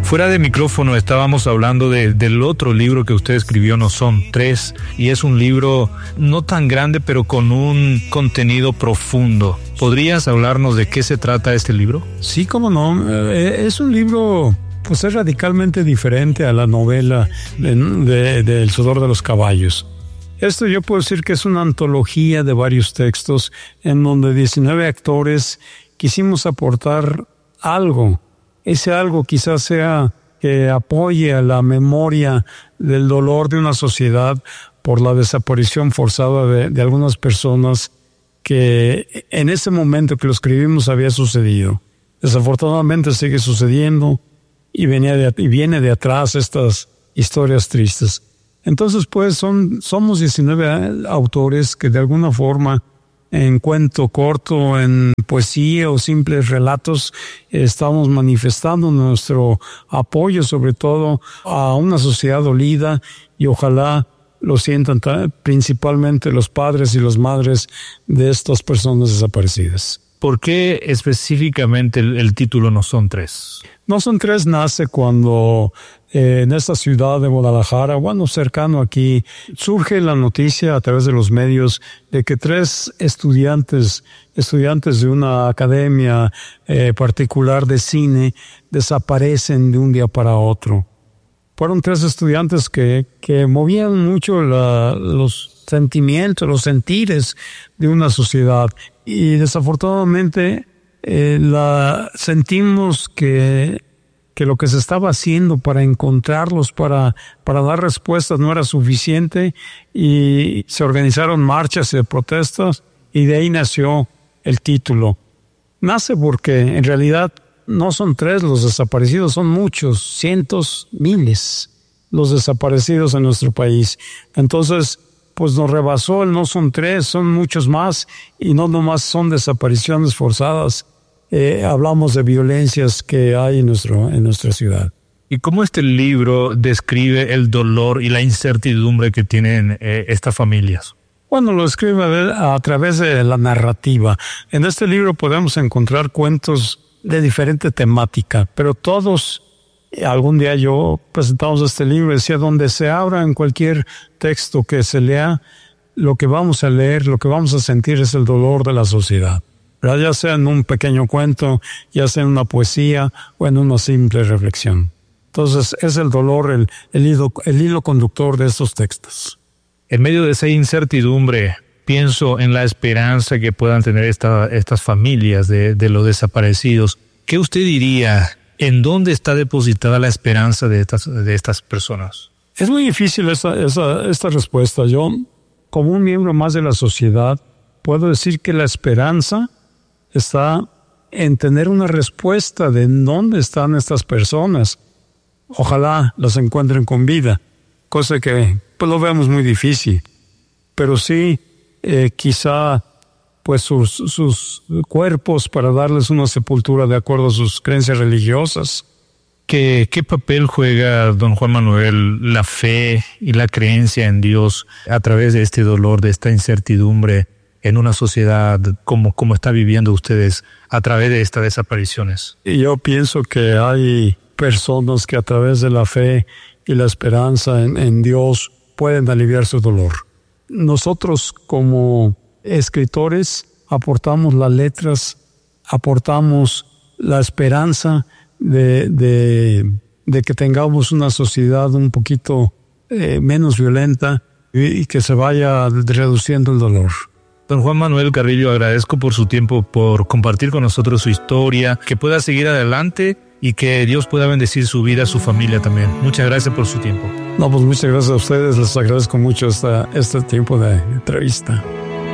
Fuera de micrófono estábamos hablando del otro libro que usted escribió, No son tres, y es un libro no tan grande, pero con un contenido profundo. ¿Podrías hablarnos de qué se trata este libro? Sí, cómo no. Es un libro, pues es radicalmente diferente a la novela de El sudor de los caballos. Esto yo puedo decir que es una antología de varios textos en donde 19 actores quisimos aportar algo. Ese algo quizás sea que apoye a la memoria del dolor de una sociedad por la desaparición forzada de algunas personas que en ese momento que lo escribimos había sucedido. Desafortunadamente sigue sucediendo y viene de atrás estas historias tristes. Entonces, pues, somos 19 autores que de alguna forma, en cuento corto, en poesía o simples relatos, estamos manifestando nuestro apoyo sobre todo a una sociedad dolida, y ojalá lo sientan principalmente los padres y las madres de estas personas desaparecidas. ¿Por qué específicamente el título No son tres? No son tres nace cuando en esta ciudad de Guadalajara, cercano aquí, surge la noticia a través de los medios de que 3 estudiantes de una academia particular de cine desaparecen de un día para otro. Fueron 3 estudiantes que movían mucho los sentimientos, los sentires de una sociedad, y desafortunadamente sentimos que lo que se estaba haciendo para encontrarlos, para dar respuestas, no era suficiente, y se organizaron marchas y protestas, y de ahí nació el título. Nace porque en realidad no son 3 los desaparecidos, son muchos, cientos, miles los desaparecidos en nuestro país. Entonces, pues nos rebasó el no son 3, son muchos más, y no nomás son desapariciones forzadas. Hablamos de violencias que hay en nuestra ciudad. ¿Y cómo este libro describe el dolor y la incertidumbre que tienen estas familias? Bueno, lo escribe a través de la narrativa. En este libro podemos encontrar cuentos de diferente temática, pero todos, algún día yo presentamos este libro, decía, donde se abra en cualquier texto que se lea, lo que vamos a leer, lo que vamos a sentir es el dolor de la sociedad. Ya sea en un pequeño cuento, ya sea en una poesía o en una simple reflexión. Entonces es el dolor el hilo conductor de estos textos. En medio de esa incertidumbre, pienso en la esperanza que puedan tener estas familias de los desaparecidos. ¿Qué usted diría? ¿En dónde está depositada la esperanza de estas personas? Es muy difícil esta respuesta. Yo, como un miembro más de la sociedad, puedo decir que la esperanza está en tener una respuesta de dónde están estas personas. Ojalá las encuentren con vida, cosa que pues lo vemos muy difícil. Pero sí, quizá pues sus cuerpos para darles una sepultura de acuerdo a sus creencias religiosas. ¿Qué papel juega, don Juan Manuel, la fe y la creencia en Dios a través de este dolor, de esta incertidumbre en una sociedad como está viviendo ustedes a través de estas desapariciones? Y yo pienso que hay personas que a través de la fe y la esperanza en Dios pueden aliviar su dolor. Nosotros como escritores aportamos las letras, aportamos la esperanza de que tengamos una sociedad un poquito menos violenta y que se vaya reduciendo el dolor. Don Juan Manuel Carrillo, agradezco por su tiempo, por compartir con nosotros su historia, que pueda seguir adelante y que Dios pueda bendecir su vida, su familia también. Muchas gracias por su tiempo. No, pues muchas gracias a ustedes, les agradezco mucho este tiempo de entrevista.